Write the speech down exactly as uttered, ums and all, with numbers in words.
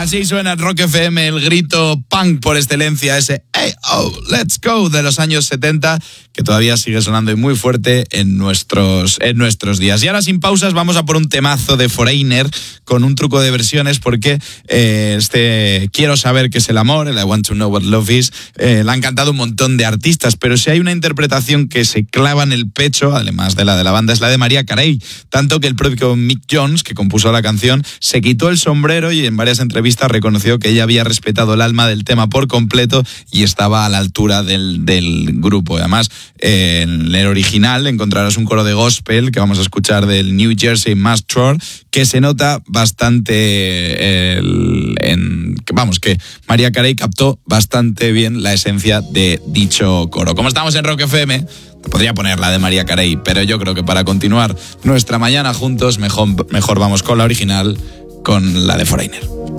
Así suena Rock F M, el grito punk por excelencia, ese hey, oh, let's go de los años setenta, que todavía sigue sonando y muy fuerte en nuestros, en nuestros días. Y ahora sin pausas vamos a por un temazo de Foreigner con un truco de versiones, porque eh, este Quiero saber qué es el amor, el I want to know what love is, eh, la han cantado un montón de artistas, pero si hay una interpretación que se clava en el pecho, además de la de la banda, es la de Mariah Carey, tanto que el propio Mick Jones, que compuso la canción, se quitó el sombrero y en varias entrevistas reconoció que ella había respetado el alma del tema por completo y estaba a la altura del, del grupo. Además, eh, en el original encontrarás un coro de gospel que vamos a escuchar del New Jersey Mass Tour, que se nota bastante, eh, el, en, vamos, que Mariah Carey captó bastante bien la esencia de dicho coro. Como estamos en Rock F M, podría poner la de Mariah Carey, pero yo creo que para continuar nuestra mañana juntos, mejor, mejor vamos con la original, con la de Foreigner.